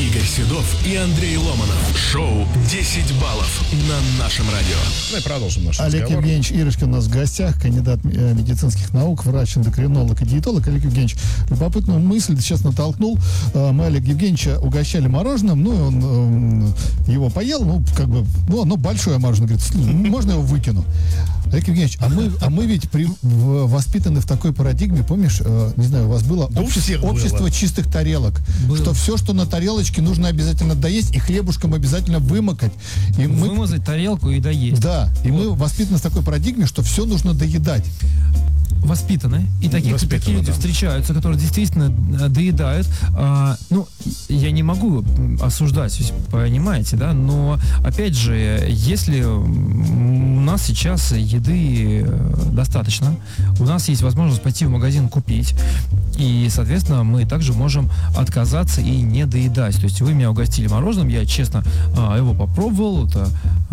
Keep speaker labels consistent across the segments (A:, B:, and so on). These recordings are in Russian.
A: Игорь Седов и Андрей Ломанов. Шоу «10 баллов» на нашем радио.
B: Ну и продолжим наш
C: Олег
B: разговор.
C: Евгеньевич Ирышкин у нас в гостях, кандидат медицинских наук, врач, эндокринолог и диетолог. Олег Евгеньевич, любопытную мысль сейчас натолкнул. Мы Олега Евгеньевича угощали мороженым, ну и он его поел, оно большое мороженое, говорит, можно я его выкину? Олег Евгеньевич, а мы ведь воспитаны в такой парадигме, помнишь, не знаю, у вас было общество чистых тарелок, что все, что на тарелочке, нужно обязательно доесть и хлебушком обязательно вымокать. И
D: вымазать тарелку и доесть.
C: Да, и мы воспитаны в такой парадигме, что все нужно доедать.
D: Воспитаны. И такие люди встречаются, которые действительно доедают. Я не могу осуждать, понимаете, да, но, опять же, если у нас сейчас еды достаточно, у нас есть возможность пойти в магазин купить, и, соответственно, мы также можем отказаться и не доедать. То есть вы меня угостили мороженым, я, честно, его попробовал, это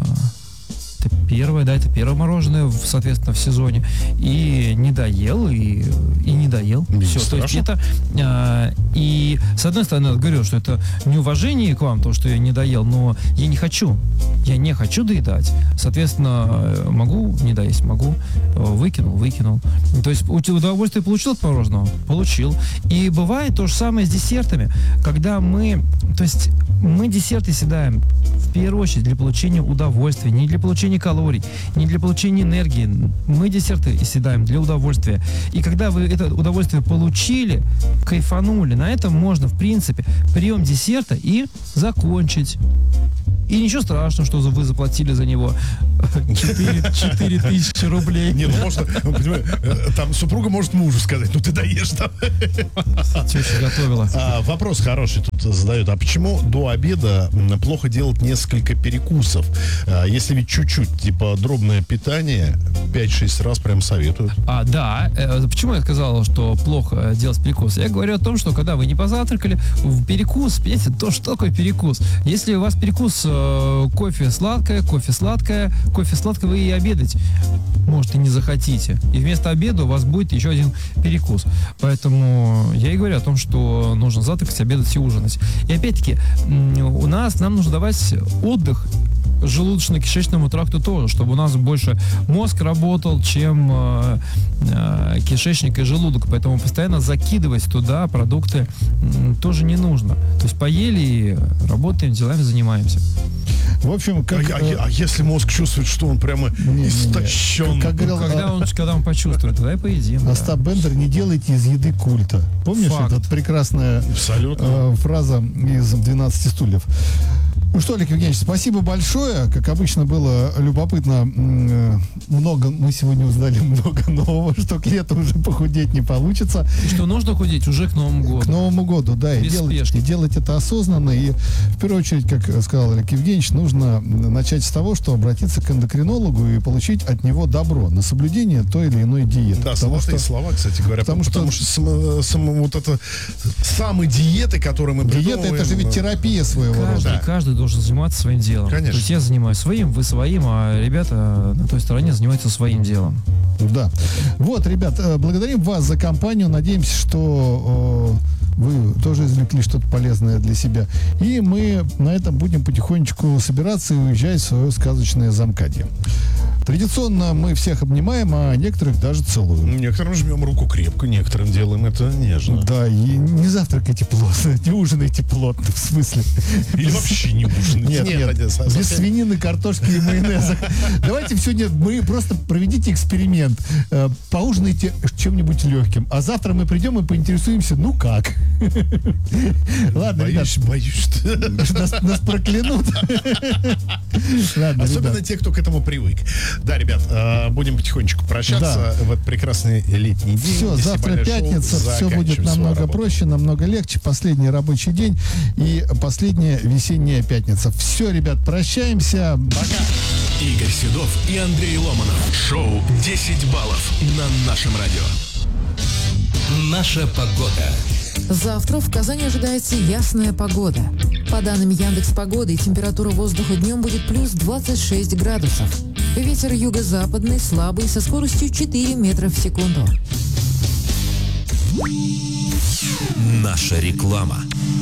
D: первое мороженое, соответственно, в сезоне. И не доел, и не доел. Все. То есть это... и, с одной стороны, я говорю, что это неуважение к вам, то, что я не доел, но я не хочу. Я не хочу доедать. Соответственно, могу не доесть, могу. Выкинул. То есть удовольствие получил от мороженого? Получил. И бывает то же самое с десертами. Когда мы десерты съедаем в первую очередь для получения удовольствия, не для получения калорий, не для получения энергии. Мы десерты съедаем для удовольствия. И когда вы это удовольствие получили, кайфанули, на этом можно, в принципе, прием десерта и закончить. И ничего страшного, что вы заплатили за него 4 тысячи рублей.
B: Не, можно, там супруга может мужу сказать, ты доешь там.
D: Теща готовила.
B: Вопрос хороший тут задают. А почему до обеда плохо делать несколько перекусов? Если ведь чуть-чуть, дробное питание, 5-6 раз прям советуют.
D: Почему я сказал, что плохо делать перекус? Я говорю о том, что когда вы не позавтракали, перекус, понимаете, что такое перекус? Если у вас перекус кофе сладкое вы и обедать, может, и не захотите. И вместо обеда у вас будет еще один перекус. Поэтому я и говорю о том, что нужно завтракать, обедать и ужинать. И опять-таки, нам нужно давать отдых желудочно-кишечному тракту тоже, чтобы у нас больше мозг работал, чем кишечник и желудок. Поэтому постоянно закидывать туда продукты тоже не нужно. То есть поели и работаем, делами занимаемся.
C: В общем,
B: если мозг чувствует, что он прямо истощен?
D: Когда он почувствует, тогда и поедим.
C: Остап Бендер, не делайте из еды культа. Помнишь, эта прекрасная фраза из «12 стульев»? Ну что, Олег Евгеньевич, спасибо большое. Как обычно, было любопытно. Мы сегодня узнали много нового, что к лету уже похудеть не получится.
D: Что нужно худеть уже к Новому году.
C: К Новому году, да. И делать это осознанно. И в первую очередь, как сказал Олег Евгеньевич, нужно начать с того, что обратиться к эндокринологу и получить от него добро на соблюдение той или иной диеты.
B: Да, золотые слова, кстати говоря. Потому что самые диеты, которые мы придумываем...
C: Диета — это же ведь терапия своего рода.
D: Каждый должен заниматься своим делом.
B: Конечно.
D: То есть я занимаюсь своим, вы своим, а ребята на той стороне занимаются своим делом.
C: Да. Вот, ребят, благодарим вас за компанию. Надеемся, что вы тоже извлекли что-то полезное для себя. И мы на этом будем потихонечку собираться и уезжать в свое сказочное Замкадье. Традиционно мы всех обнимаем, а некоторых даже целуем.
B: Некоторым жмем руку крепко, некоторым делаем это нежно.
C: Да, и не завтракайте плотно, не ужинайте плотно, в смысле.
B: Или вообще не ужинайте.
C: Нет, без свинины, картошки и майонеза. Давайте сегодня мы проведите эксперимент. Поужинайте чем-нибудь легким. А завтра мы придем и поинтересуемся, как. Ладно,
B: боюсь,
C: ребят. Нас проклянут. Ладно,
B: особенно
C: ребят.
B: Те, кто к этому привык. Да, ребят, будем потихонечку прощаться в этот прекрасный летний день.
C: Все, завтра пятница, все будет намного проще, намного легче. Последний рабочий день и последняя весенняя пятница. Все, ребят, прощаемся.
B: Пока.
A: Игорь Седов и Андрей Ломанов. Шоу «10 баллов» на нашем радио. Наша погода.
E: Завтра в Казани ожидается ясная погода. По данным Яндекс.Погоды, температура воздуха днем будет плюс 26 градусов. Ветер юго-западный, слабый, со скоростью 4 метра в секунду.
A: Наша реклама.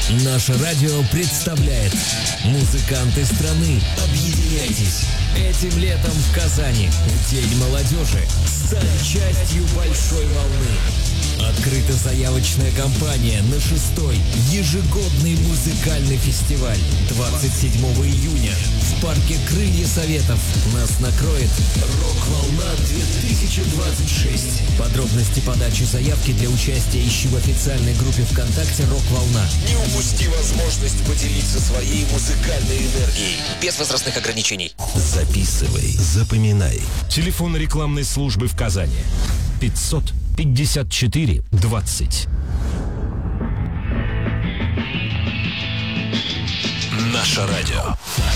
A: Наше радио представляет музыканты страны. Объединяйтесь. Этим летом в Казани, в День молодежи, стань частью большой волны. Открыта заявочная кампания на 6-й ежегодный музыкальный фестиваль 27 июня в парке «Крылья Советов». Нас накроет «Рок-волна 2026». Подробности подачи заявки для участия ищи в официальной группе ВКонтакте «Рок-волна».
F: Не упусти возможность поделиться своей музыкальной энергией. Без возрастных ограничений.
A: Записывай, запоминай. Телефон рекламной службы в Казани. 554 20. Наше радио.